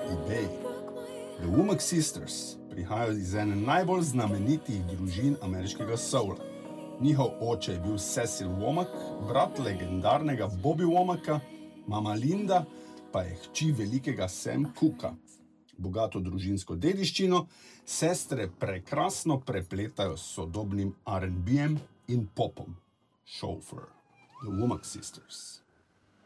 eBay. The Womack Sisters prihajajo iz ene najbolj znamenitih družin ameriškega soula. Njihov oče je bil Cecil Womack, brat legendarnega Bobby Womacka, mama Linda pa je hči velikega Sam Cooka. Bogato družinsko dediščino sestre prekrasno prepletajo s sodobnim R&B-jem in popom. Chauffeur, The Womack Sisters.